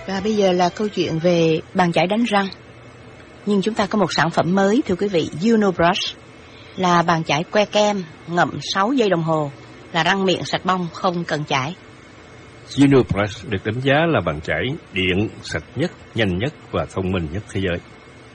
Và bây giờ là câu chuyện về bàn chải đánh răng. Nhưng chúng ta có một sản phẩm mới, thưa quý vị, Unibrush, là bàn chải que kem ngậm 6 giây đồng hồ, là răng miệng sạch bong không cần chải. Unibrush được đánh giá là bàn chải điện sạch nhất, nhanh nhất và thông minh nhất thế giới.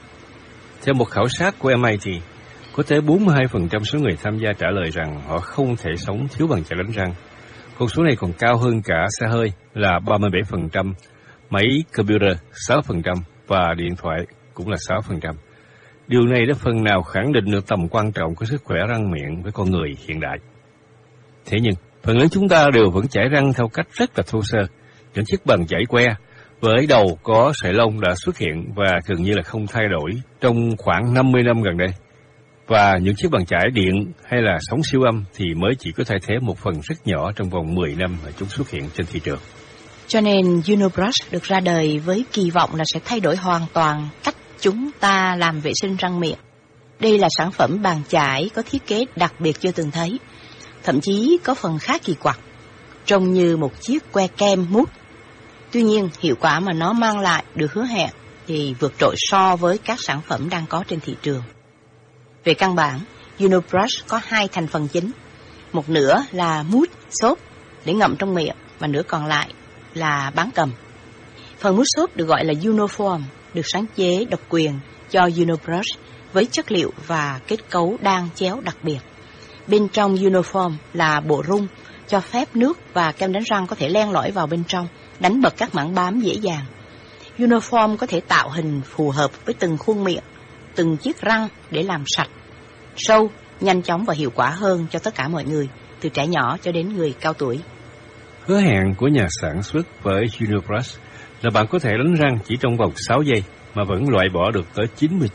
Theo một khảo sát của MIT, có tới 42% số người tham gia trả lời rằng họ không thể sống thiếu bàn chải đánh răng. Con số này còn cao hơn cả xe hơi là 37%, máy computer 6% và điện thoại cũng là 6%. Điều này đã phần nào khẳng định được tầm quan trọng của sức khỏe răng miệng với con người hiện đại. Thế nhưng, phần lớn chúng ta đều vẫn chải răng theo cách rất là thô sơ. Những chiếc bàn chải que với đầu có sợi lông đã xuất hiện và gần như là không thay đổi trong khoảng 50 năm gần đây. Và những chiếc bàn chải điện hay là sóng siêu âm thì mới chỉ có thay thế một phần rất nhỏ trong vòng 10 năm mà chúng xuất hiện trên thị trường. Cho nên Unibrush được ra đời với kỳ vọng là sẽ thay đổi hoàn toàn cách chúng ta làm vệ sinh răng miệng. Đây là sản phẩm bàn chải có thiết kế đặc biệt chưa từng thấy, thậm chí có phần khá kỳ quặc, trông như một chiếc que kem mút. Tuy nhiên, hiệu quả mà nó mang lại được hứa hẹn thì vượt trội so với các sản phẩm đang có trên thị trường. Về căn bản, Unibrush có 2 thành phần chính. Một nửa là mousse xốp để ngậm trong miệng và nửa còn lại là bán cầm. Phần mousse xốp được gọi là Uniform, được sáng chế độc quyền cho Unibrush với chất liệu và kết cấu đan chéo đặc biệt. Bên trong Uniform là bộ rung cho phép nước và kem đánh răng có thể len lỏi vào bên trong, đánh bật các mảng bám dễ dàng. Uniform có thể tạo hình phù hợp với từng khuôn miệng, từng chiếc răng để làm sạch, sâu, nhanh chóng và hiệu quả hơn cho tất cả mọi người, từ trẻ nhỏ cho đến người cao tuổi. Hứa hẹn của nhà sản xuất với Unibrush là bạn có thể đánh răng chỉ trong vòng 6 giây mà vẫn loại bỏ được tới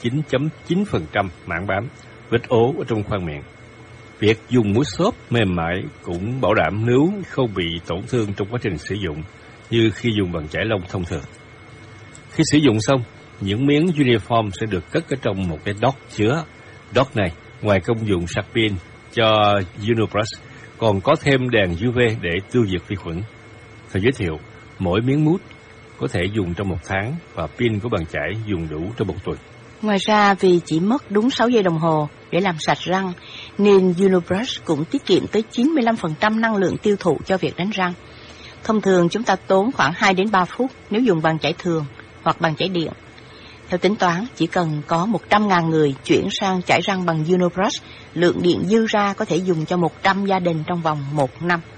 99.9% mảng bám, vết ố ở trong khoang miệng. Việc dùng mousse xốp mềm mại cũng bảo đảm nếu không bị tổn thương trong quá trình sử dụng như khi dùng bàn chải lông thông thường. Khi sử dụng xong, những miếng Uniform sẽ được cất ở trong một cái dock chứa. Dock này, ngoài công dụng sạc pin cho Unibrush, còn có thêm đèn UV để tiêu diệt vi khuẩn. Theo giới thiệu, mỗi miếng mousse có thể dùng trong 1 tháng và pin của bàn chải dùng đủ trong 1 tuần. Ngoài ra, vì chỉ mất đúng 6 giây đồng hồ để làm sạch răng, nên Unibrush cũng tiết kiệm tới 95% năng lượng tiêu thụ cho việc đánh răng. Thông thường chúng ta tốn khoảng 2 đến 3 phút nếu dùng bàn chải thường hoặc bàn chải điện. Theo tính toán, chỉ cần có 100.000 người chuyển sang chải răng bằng Unibrush, lượng điện dư ra có thể dùng cho 100 gia đình trong vòng 1 năm.